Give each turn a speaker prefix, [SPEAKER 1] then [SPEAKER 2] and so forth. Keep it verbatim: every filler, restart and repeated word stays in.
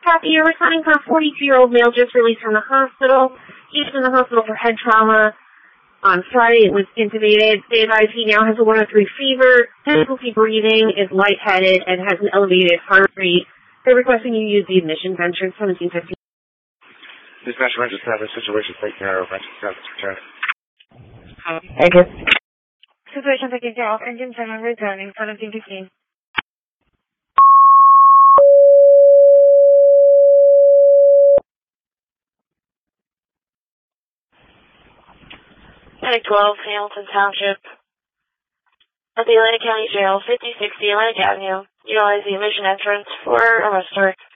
[SPEAKER 1] Kathy, you're responding for a forty-two-year-old male just released from the hospital. He's in the hospital for head trauma. On Friday, it was intubated. They advise he now has a one oh three fever, difficulty breathing, is lightheaded, and has an elevated heart rate. They're requesting you use the admissions entrance seventeen fifteen.
[SPEAKER 2] Dispatch Ranger seven, situation taken care of, Ranger seven, return.
[SPEAKER 1] Thank you. Situation taken care of, engine seven returning, seventeen fifteen.
[SPEAKER 3] Atlantic twelve, Hamilton Township. At the Atlantic County Jail, fifty sixty Atlantic Avenue. Utilize the admission entrance for arrest work.